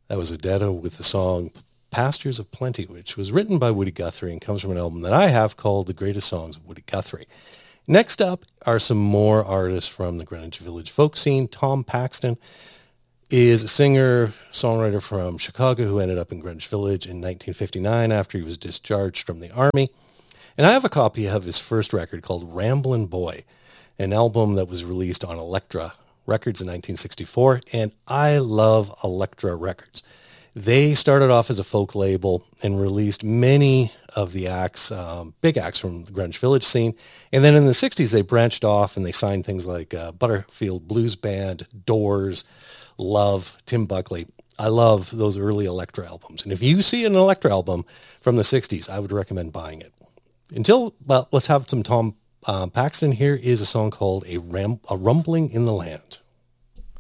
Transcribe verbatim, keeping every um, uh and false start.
That was Odetta with the song Pastures of Plenty, which was written by Woody Guthrie and comes from an album that I have called The Greatest Songs of Woody Guthrie. Next up are some more artists from the Greenwich Village folk scene. Tom Paxton is a singer, songwriter from Chicago who ended up in Greenwich Village in nineteen fifty-nine after he was discharged from the Army. And I have a copy of his first record called Ramblin' Boy, an album that was released on Elektra Records in nineteen sixty-four. And I love Elektra Records. They started off as a folk label and released many of the acts, um, big acts from the Greenwich Village scene. And then in the sixties, they branched off and they signed things like uh, Butterfield Blues Band, Doors, Love, Tim Buckley. I love those early Elektra albums. And if you see an Elektra album from the sixties, I would recommend buying it. Until, well, let's have some Tom uh, Paxton. Here is a song called A, Ram- a Rumbling in the Land.